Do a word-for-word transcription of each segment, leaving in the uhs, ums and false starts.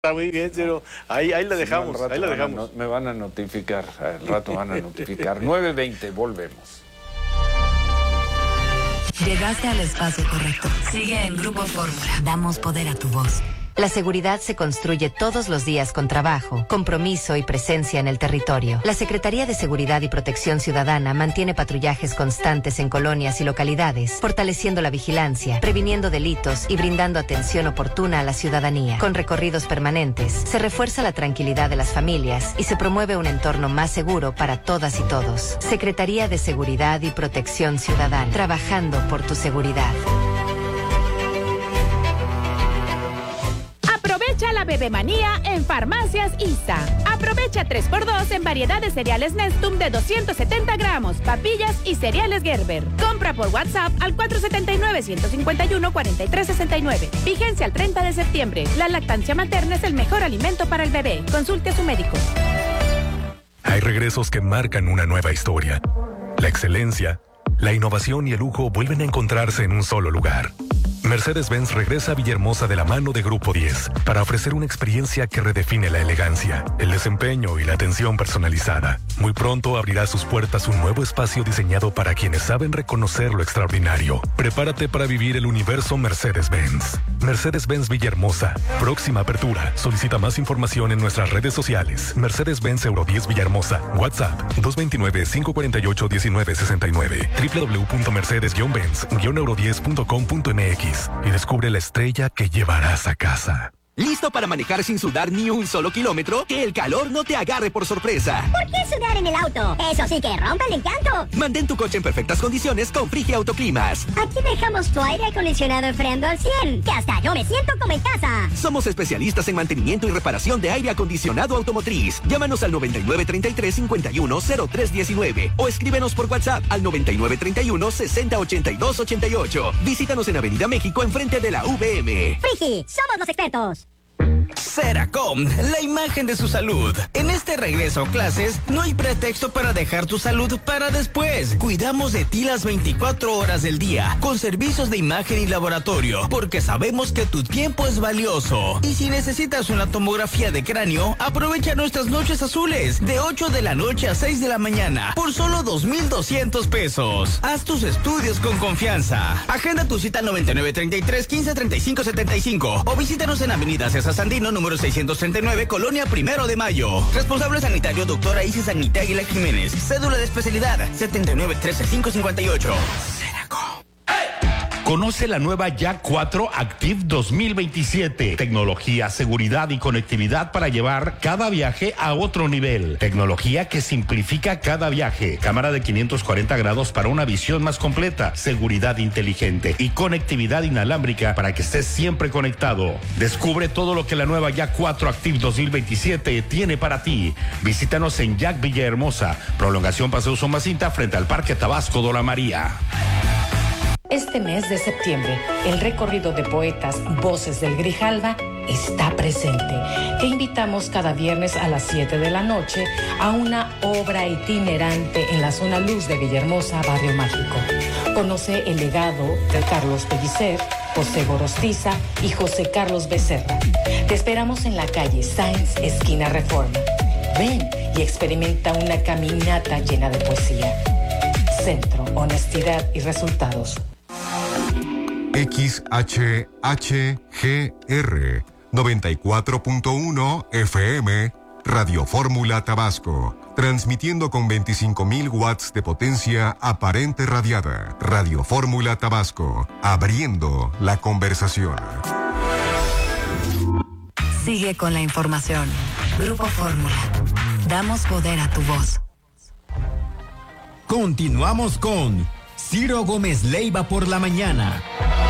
Está muy bien, Ciro. Ahí, ahí la dejamos, sí, no, ahí la van dejamos. A, no, me van a notificar, al rato van a notificar. nueve veinte, volvemos. Llegaste al espacio correcto. Sigue en Grupo Fórmula. Damos poder a tu voz. La seguridad se construye todos los días con trabajo, compromiso y presencia en el territorio. La Secretaría de Seguridad y Protección Ciudadana mantiene patrullajes constantes en colonias y localidades, fortaleciendo la vigilancia, previniendo delitos y brindando atención oportuna a la ciudadanía. Con recorridos permanentes, se refuerza la tranquilidad de las familias y se promueve un entorno más seguro para todas y todos. Secretaría de Seguridad y Protección Ciudadana, trabajando por tu seguridad. Aprovecha la bebemanía en Farmacias I S A. Aprovecha tres por dos en variedad de cereales Nestum de doscientos setenta gramos, papillas y cereales Gerber. Compra por WhatsApp al cuatro siete nueve, uno cinco uno, cuatro tres seis nueve. Vigencia al treinta de septiembre. La lactancia materna es el mejor alimento para el bebé. Consulte a su médico. Hay regresos que marcan una nueva historia. La excelencia, la innovación y el lujo vuelven a encontrarse en un solo lugar. Mercedes-Benz regresa a Villahermosa de la mano de Grupo diez para ofrecer una experiencia que redefine la elegancia, el desempeño y la atención personalizada. Muy pronto abrirá sus puertas un nuevo espacio diseñado para quienes saben reconocer lo extraordinario. Prepárate para vivir el universo Mercedes-Benz. Mercedes-Benz Villahermosa. Próxima apertura. Solicita más información en nuestras redes sociales. Mercedes-Benz Euro diez Villahermosa. WhatsApp dos dos nueve, cinco cuatro ocho, uno nueve seis nueve. doble u doble u doble u punto mercedes guion benz guion euro diez punto com punto m x y descubre la estrella que llevarás a casa. ¿Listo para manejar sin sudar ni un solo kilómetro? Que el calor no te agarre por sorpresa. ¿Por qué sudar en el auto? Eso sí que rompe el encanto. Mantén tu coche en perfectas condiciones con Frigia Autoclimas. Aquí dejamos tu aire acondicionado enfriando al cien, que hasta yo me siento como en casa. Somos especialistas en mantenimiento y reparación de aire acondicionado automotriz. Llámanos al noventa y nueve, treinta y tres, cincuenta y uno, cero tres diecinueve o escríbenos por WhatsApp al noventa y nueve, treinta y uno, sesenta, ochenta y dos, ochenta y ocho. Visítanos en Avenida México enfrente de la V M. Frigi, somos los expertos. Seracom, la imagen de su salud. En este regreso a clases, no hay pretexto para dejar tu salud para después. Cuidamos de ti las veinticuatro horas del día, con servicios de imagen y laboratorio, porque sabemos que tu tiempo es valioso. Y si necesitas una tomografía de cráneo, aprovecha nuestras noches azules, de ocho de la noche a seis de la mañana, por solo dos mil doscientos pesos. Haz tus estudios con confianza. Agenda tu cita al noventa y nueve, treinta y tres, quince, treinta y cinco, setenta y cinco o visítanos en Avenida César Sandino, número seiscientos treinta y nueve, Colonia Primero de Mayo. Responsable sanitario, doctora Isis Agnita Aguilar Jiménez. Cédula de especialidad, setenta y nueve, trece, quinientos cincuenta y ocho. Seracom. Conoce la nueva Jack cuatro Active dos mil veintisiete. Tecnología, seguridad y conectividad para llevar cada viaje a otro nivel. Tecnología que simplifica cada viaje. Cámara de quinientos cuarenta grados para una visión más completa. Seguridad inteligente y conectividad inalámbrica para que estés siempre conectado. Descubre todo lo que la nueva Jack cuatro Active dos mil veintisiete tiene para ti. Visítanos en Jack Villahermosa. Prolongación Paseo Somacinta frente al Parque Tabasco Dora María. Este mes de septiembre, el recorrido de poetas Voces del Grijalva está presente. Te invitamos cada viernes a las siete de la noche a una obra itinerante en la zona luz de Villahermosa, Barrio Mágico. Conoce el legado de Carlos Pellicer, José Gorostiza y José Carlos Becerra. Te esperamos en la calle Sáenz, esquina Reforma. Ven y experimenta una caminata llena de poesía. Centro, honestidad y resultados. X H H G R noventa y cuatro punto uno F M, Radio Fórmula Tabasco, transmitiendo con veinticinco mil watts de potencia aparente radiada. Radio Fórmula Tabasco, abriendo la conversación. Sigue con la información. Grupo Fórmula. Damos poder a tu voz. Continuamos con Ciro Gómez Leiva por la mañana.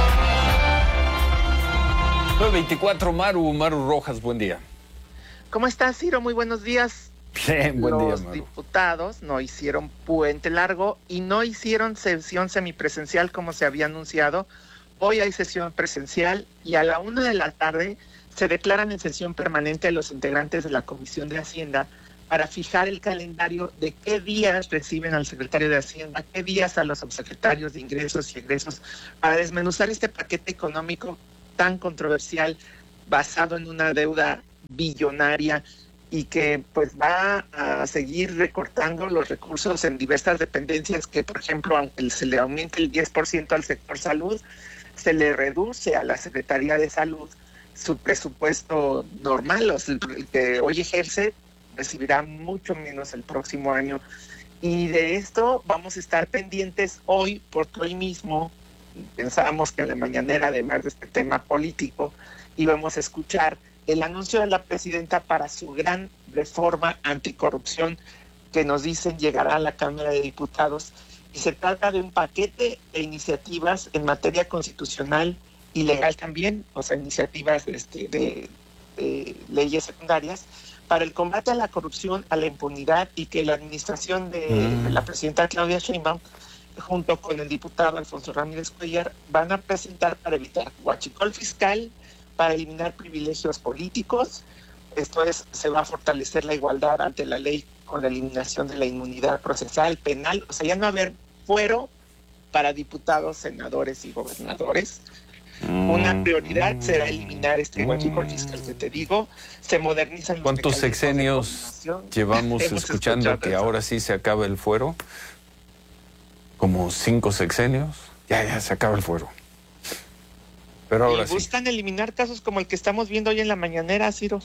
nueve veinticuatro, Maru, Maru Rojas, buen día. ¿Cómo estás, Ciro? Muy buenos días. Bien, buen día, Los Maru. diputados no hicieron puente largo y no hicieron sesión semipresencial como se había anunciado. Hoy hay sesión presencial y a la una de la tarde se declaran en sesión permanente los integrantes de la Comisión de Hacienda para fijar el calendario de qué días reciben al secretario de Hacienda, qué días a los subsecretarios de Ingresos y Egresos, para desmenuzar este paquete económico tan controversial basado en una deuda billonaria y que pues va a seguir recortando los recursos en diversas dependencias que, por ejemplo, aunque se le aumente el diez por ciento al sector salud, se le reduce a la Secretaría de Salud su presupuesto normal, o sea, el que hoy ejerce recibirá mucho menos el próximo año. Y de esto vamos a estar pendientes hoy, porque hoy mismo pensábamos que en la mañanera, además de este tema político, íbamos a escuchar el anuncio de la presidenta para su gran reforma anticorrupción que nos dicen llegará a la Cámara de Diputados. Y se trata de un paquete de iniciativas en materia constitucional y legal también, o sea, iniciativas este, de, de leyes secundarias para el combate a la corrupción, a la impunidad, y que la administración de, mm. de la presidenta Claudia Sheinbaum, junto con el diputado Alfonso Ramírez Cuellar, van a presentar para evitar huachicol fiscal, para eliminar privilegios políticos. Esto es, se va a fortalecer la igualdad ante la ley con la eliminación de la inmunidad procesal, penal. O sea, ya no va a haber fuero para diputados, senadores y gobernadores. Mm. Una prioridad será eliminar este huachicol mm. fiscal que te digo. Se modernizan los ¿Cuántos sexenios llevamos escuchando que eso. Ahora sí se acaba el fuero? Como cinco sexenios. Ya, ya se acaba el fuero. Pero ahora y buscan sí. eliminar casos como el que estamos viendo hoy en la mañanera, Ciro.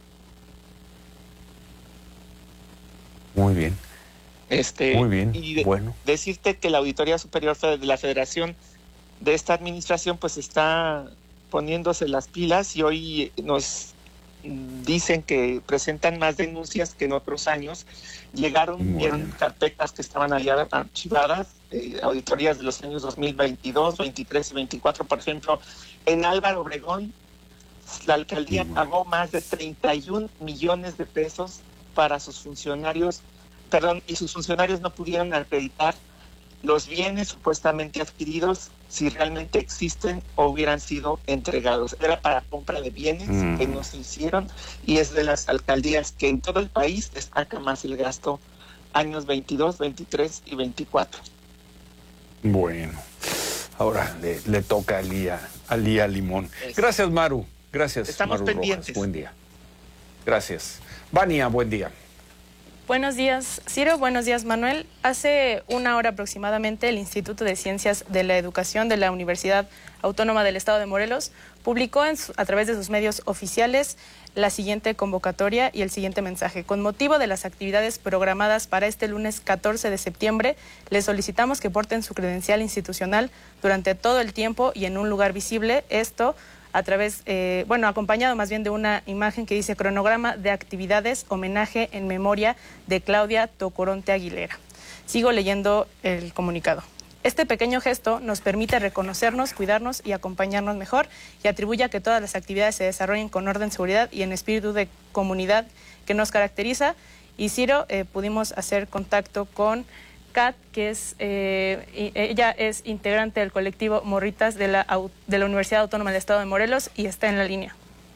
Muy bien. Este, Muy bien, y de, bueno. Decirte que la Auditoría Superior de la Federación de esta administración pues está poniéndose las pilas y hoy nos dicen que presentan más denuncias que en otros años. Llegaron, vieron carpetas que estaban allá archivadas, eh, auditorías de los años dos mil veintidós, veintitrés y veinticuatro, por ejemplo, en Álvaro Obregón, la alcaldía pagó más de treinta y un millones de pesos para sus funcionarios, perdón, y sus funcionarios no pudieron acreditar los bienes supuestamente adquiridos, si realmente existen o hubieran sido entregados. Era para compra de bienes mm. que no se hicieron, y es de las alcaldías que en todo el país destaca más el gasto años veintidós, veintitrés y veinticuatro. Bueno, ahora le, le toca a Lía, a Lía Limón. Es. Gracias, Maru. Gracias, Estamos Maru pendientes. Rojas. Buen día. Gracias. Vania, buen día. Buenos días, Ciro. Buenos días, Manuel. Hace una hora aproximadamente, el Instituto de Ciencias de la Educación de la Universidad Autónoma del Estado de Morelos publicó en su, a través de sus medios oficiales la siguiente convocatoria y el siguiente mensaje. Con motivo de las actividades programadas para este lunes catorce de septiembre, les solicitamos que porten su credencial institucional durante todo el tiempo y en un lugar visible. Esto a través, eh, bueno, acompañado más bien de una imagen que dice cronograma de actividades, homenaje en memoria de Claudia Tocoronte Aguilera. Sigo leyendo el comunicado. Este pequeño gesto nos permite reconocernos, cuidarnos y acompañarnos mejor, y atribuye a que todas las actividades se desarrollen con orden, seguridad y en espíritu de comunidad que nos caracteriza. Y Ciro, eh, pudimos hacer contacto con Kat, que es, eh, ella es integrante del colectivo Morritas de la, de la Universidad Autónoma del Estado de Morelos y está en la línea.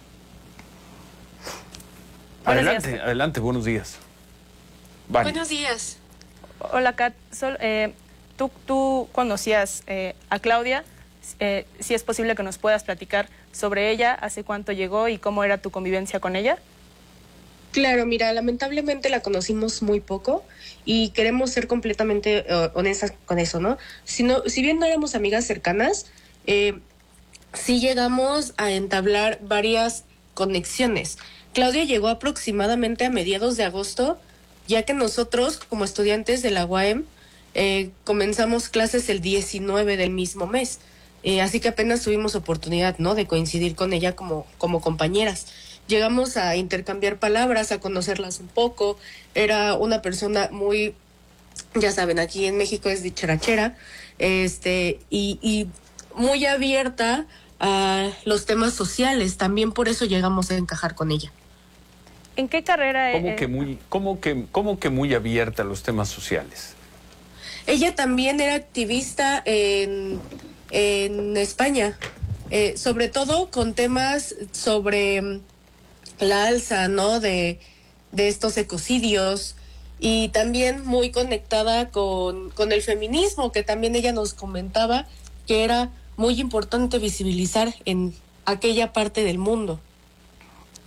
Adelante, días. adelante, buenos días. Vale. Buenos días. Hola, Kat. Sol, eh, ¿tú, ¿Tú conocías eh, a Claudia? Eh, si es posible que nos puedas platicar sobre ella, hace cuánto llegó y cómo era tu convivencia con ella. Claro, mira, lamentablemente la conocimos muy poco y queremos ser completamente uh, honestas con eso, ¿no? Si, no, si bien no éramos amigas cercanas, eh, sí llegamos a entablar varias conexiones. Claudia llegó aproximadamente a mediados de agosto, ya que nosotros, como estudiantes de la U A M, eh, comenzamos clases el diecinueve del mismo mes. Eh, así que apenas tuvimos oportunidad, ¿no?, de coincidir con ella como, como compañeras. Llegamos a intercambiar palabras, a conocerlas un poco. Era una persona muy, ya saben, aquí en México es dicharachera, este, y, y muy abierta a los temas sociales. También por eso llegamos a encajar con ella. ¿En qué carrera? ¿Cómo eh? que muy, cómo que, cómo que muy abierta a los temas sociales? Ella también era activista en, en España, eh, sobre todo con temas sobre la alza, ¿no?, de, de estos ecocidios, y también muy conectada con, con el feminismo, que también ella nos comentaba que era muy importante visibilizar en aquella parte del mundo.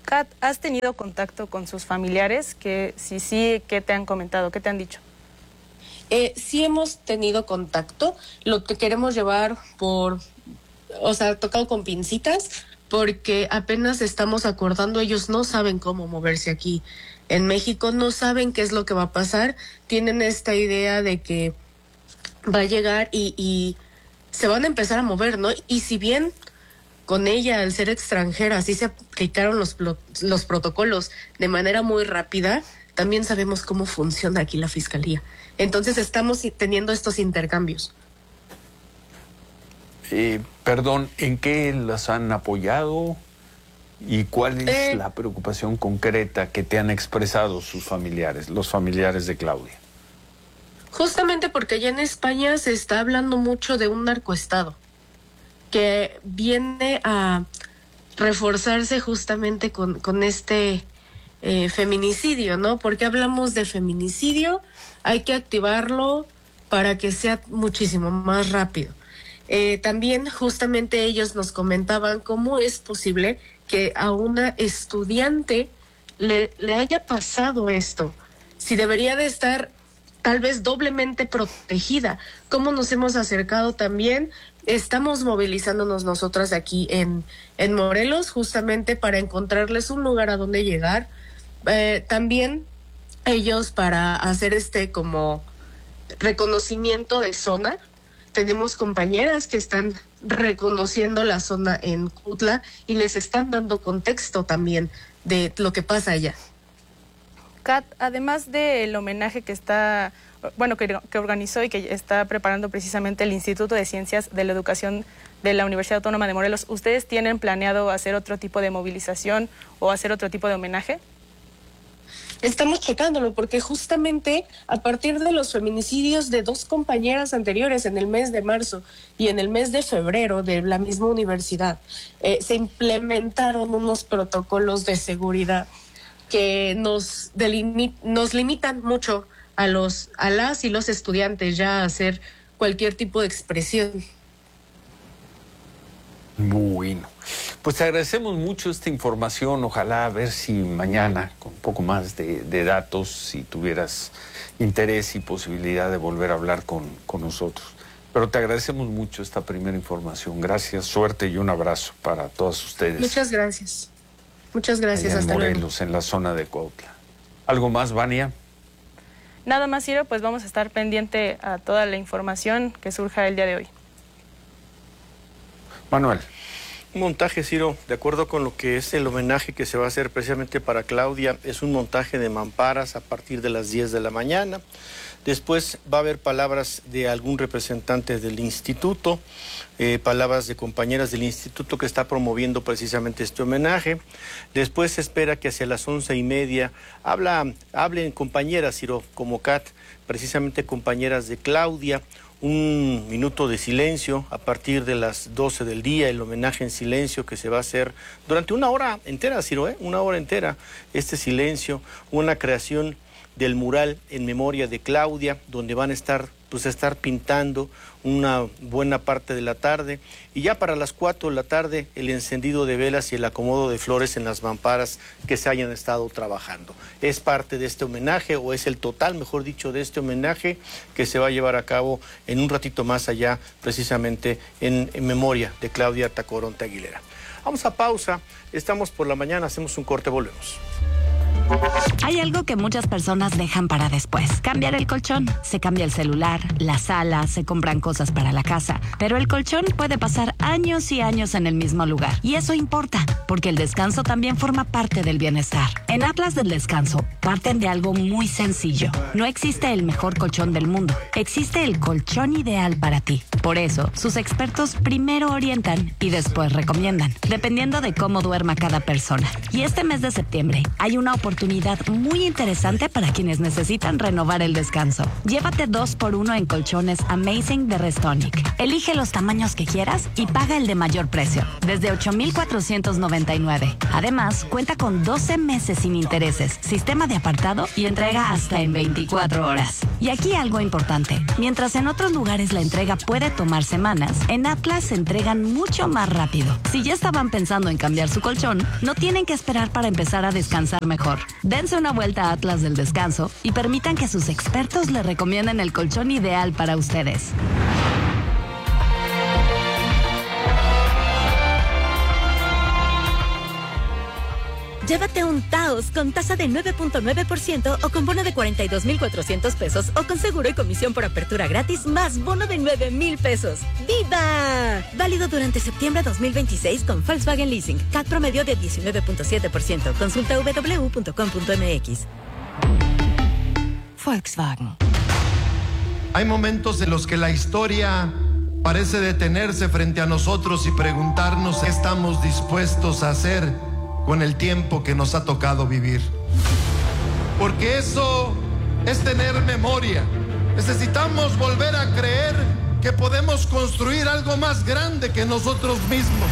Kat, ¿has tenido contacto con sus familiares? Que si sí, ¿qué te han comentado? ¿Qué te han dicho? Eh, sí hemos tenido contacto, lo que queremos llevar por, o sea, tocado con pincitas, porque apenas estamos acordando, ellos no saben cómo moverse aquí en México, no saben qué es lo que va a pasar, tienen esta idea de que va a llegar y, y se van a empezar a mover, ¿no? Y si bien con ella, al ser extranjera, sí se aplicaron los, los protocolos de manera muy rápida, también sabemos cómo funciona aquí la fiscalía. Entonces estamos teniendo estos intercambios. Eh, perdón, ¿en qué las han apoyado? ¿Y cuál es eh, la preocupación concreta que te han expresado sus familiares, los familiares de Claudia? Justamente porque allá en España se está hablando mucho de un narcoestado que viene a reforzarse justamente con, con este eh, feminicidio, ¿no? Porque hablamos de feminicidio, hay que activarlo para que sea muchísimo más rápido. Eh, también justamente ellos nos comentaban cómo es posible que a una estudiante le, le haya pasado esto, si debería de estar tal vez doblemente protegida. ¿Cómo nos hemos acercado también? Estamos movilizándonos nosotras aquí en, en Morelos justamente para encontrarles un lugar a donde llegar. Eh, también ellos para hacer este como reconocimiento de zona. Tenemos compañeras que están reconociendo la zona en Cutla y les están dando contexto también de lo que pasa allá. Kat, además del homenaje que está, bueno, que, que organizó y que está preparando precisamente el Instituto de Ciencias de la Educación de la Universidad Autónoma de Morelos, ¿ustedes tienen planeado hacer otro tipo de movilización o hacer otro tipo de homenaje? Estamos checándolo porque justamente a partir de los feminicidios de dos compañeras anteriores en el mes de marzo y en el mes de febrero de la misma universidad, eh, se implementaron unos protocolos de seguridad que nos, delimit, nos limitan mucho a, los, a las y los estudiantes ya a hacer cualquier tipo de expresión. Bueno, pues te agradecemos mucho esta información. Ojalá a ver si mañana, con un poco más de, de datos, si tuvieras interés y posibilidad de volver a hablar con, con nosotros. Pero te agradecemos mucho esta primera información. Gracias, suerte y un abrazo para todas ustedes. Muchas gracias. Muchas gracias. Allá en hasta Morelos, luego. En la zona de Cuautla. ¿Algo más, Vania? Nada más, Ciro, pues vamos a estar pendiente a toda la información que surja el día de hoy. Manuel. Un montaje, Ciro, de acuerdo con lo que es el homenaje que se va a hacer precisamente para Claudia, es un montaje de mamparas a partir de las diez de la mañana. Después va a haber palabras de algún representante del instituto, eh, palabras de compañeras del instituto que está promoviendo precisamente este homenaje. Después se espera que hacia las once y media habla, hablen compañeras, Ciro, como Kat, precisamente compañeras de Claudia. Un minuto de silencio a partir de las doce del día, el homenaje en silencio que se va a hacer durante una hora entera, Ciro, ¿eh? Una hora entera, este silencio, una creación del mural en memoria de Claudia, donde van a estar, pues, a estar pintando una buena parte de la tarde, y ya para las cuatro de la tarde el encendido de velas y el acomodo de flores en las mamparas que se hayan estado trabajando. Es parte de este homenaje, o es el total, mejor dicho, de este homenaje que se va a llevar a cabo en un ratito más allá, precisamente en, en memoria de Claudia Tacoronte Aguilera. Vamos a pausa, estamos por la mañana, hacemos un corte, volvemos. Hay algo que muchas personas dejan para después. Cambiar el colchón. Se cambia el celular, la sala, se compran cosas para la casa. Pero el colchón puede pasar años y años en el mismo lugar. Y eso importa, porque el descanso también forma parte del bienestar. En Atlas del Descanso, parten de algo muy sencillo. No existe el mejor colchón del mundo. Existe el colchón ideal para ti. Por eso, sus expertos primero orientan y después recomiendan, dependiendo de cómo duerma cada persona. Y este mes de septiembre, hay una oportunidad oportunidad muy interesante para quienes necesitan renovar el descanso. Llévate dos por uno en colchones Amazing de Restonic. Elige los tamaños que quieras y paga el de mayor precio, desde ocho mil cuatrocientos noventa y nueve. Además, cuenta con doce meses sin intereses, sistema de apartado y entrega hasta en veinticuatro horas. Y aquí algo importante. Mientras en otros lugares la entrega puede tomar semanas, en Atlas se entregan mucho más rápido. Si ya estaban pensando en cambiar su colchón, no tienen que esperar para empezar a descansar mejor. Dense una vuelta a Atlas del Descanso y permitan que sus expertos les recomienden el colchón ideal para ustedes. Llévate un Taos con tasa de nueve punto nueve por ciento o con bono de cuarenta y dos mil cuatrocientos pesos o con seguro y comisión por apertura gratis más bono de nueve mil pesos. ¡Viva! Válido durante septiembre dos mil veintiséis con Volkswagen Leasing. C A T promedio de diecinueve punto siete por ciento. Consulta w w w punto com punto m x. Volkswagen. Hay momentos en los que la historia parece detenerse frente a nosotros y preguntarnos qué estamos dispuestos a hacer con el tiempo que nos ha tocado vivir. Porque eso es tener memoria. Necesitamos volver a creer que podemos construir algo más grande que nosotros mismos.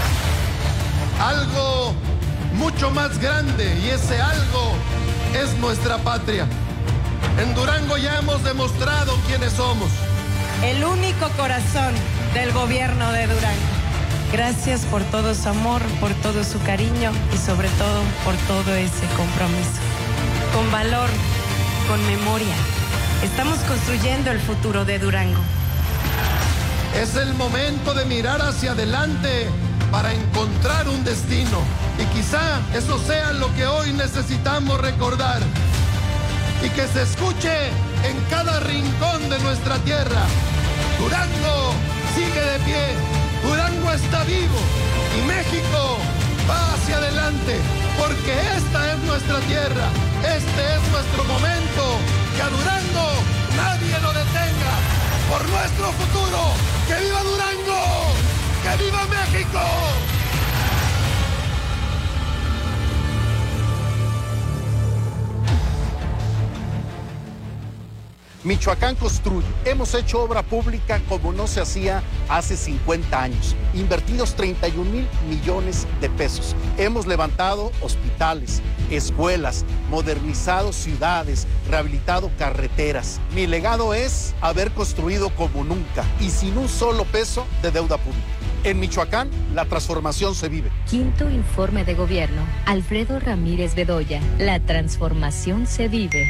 Algo mucho más grande, y ese algo es nuestra patria. En Durango ya hemos demostrado quiénes somos. El único corazón del gobierno de Durango. Gracias por todo su amor, por todo su cariño y sobre todo por todo ese compromiso. Con valor, con memoria, estamos construyendo el futuro de Durango. Es el momento de mirar hacia adelante para encontrar un destino. Y quizá eso sea lo que hoy necesitamos recordar. Y que se escuche en cada rincón de nuestra tierra. Durango sigue de pie. Durango está vivo y México va hacia adelante, porque esta es nuestra tierra, este es nuestro momento, que a Durango nadie lo detenga, por nuestro futuro. ¡Que viva Durango! ¡Que viva México! Michoacán construye. Hemos hecho obra pública como no se hacía hace cincuenta años. Invertidos treinta y un mil millones de pesos. Hemos levantado hospitales, escuelas, modernizado ciudades, rehabilitado carreteras. Mi legado es haber construido como nunca y sin un solo peso de deuda pública. En Michoacán, la transformación se vive. Quinto informe de gobierno. Alfredo Ramírez Bedoya. La transformación se vive.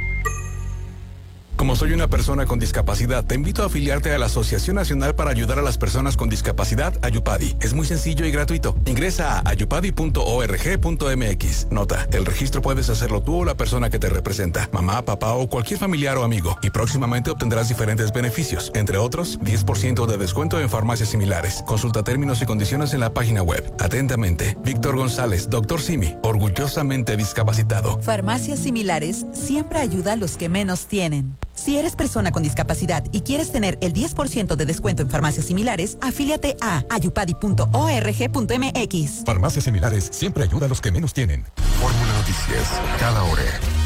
Como soy una persona con discapacidad, te invito a afiliarte a la Asociación Nacional para Ayudar a las Personas con Discapacidad, Ayupadi. Es muy sencillo y gratuito. Ingresa a ayupadi punto org punto m x. Nota, el registro puedes hacerlo tú o la persona que te representa, mamá, papá o cualquier familiar o amigo. Y próximamente obtendrás diferentes beneficios, entre otros, diez por ciento de descuento en farmacias similares. Consulta términos y condiciones en la página web. Atentamente, Víctor González, doctor Simi, orgullosamente discapacitado. Farmacias similares siempre ayuda a los que menos tienen. Si eres persona con discapacidad y quieres tener el diez por ciento de descuento en farmacias similares, afíliate a ayupadi punto org punto m x. Farmacias similares siempre ayuda a los que menos tienen. Fórmula Noticias, cada hora.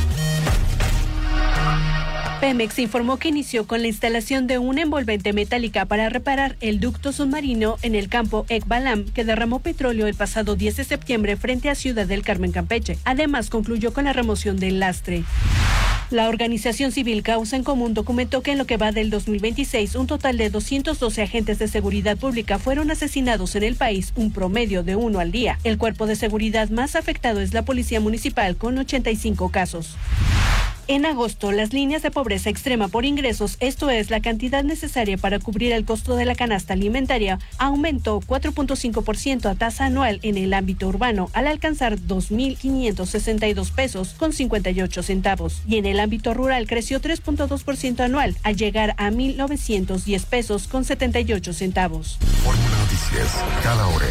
Pemex informó que inició con la instalación de una envolvente metálica para reparar el ducto submarino en el campo Ekbalam, que derramó petróleo el pasado diez de septiembre frente a Ciudad del Carmen, Campeche. Además, concluyó con la remoción del lastre. La organización civil Causa en Común documentó que en lo que va del dos mil veintiséis, un total de doscientos doce agentes de seguridad pública fueron asesinados en el país, un promedio de uno al día. El cuerpo de seguridad más afectado es la Policía Municipal, con ochenta y cinco casos. En agosto, las líneas de pobreza extrema por ingresos, esto es, la cantidad necesaria para cubrir el costo de la canasta alimentaria, aumentó cuatro punto cinco por ciento a tasa anual en el ámbito urbano, al alcanzar dos mil quinientos sesenta y dos pesos con cincuenta y ocho centavos. Y en el ámbito rural creció tres punto dos por ciento anual, al llegar a mil novecientos diez pesos con setenta y ocho centavos. Fórmula Noticias, cada hora.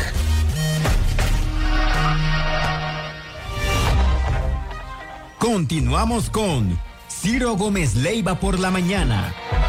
Continuamos con Ciro Gómez Leiva por la mañana.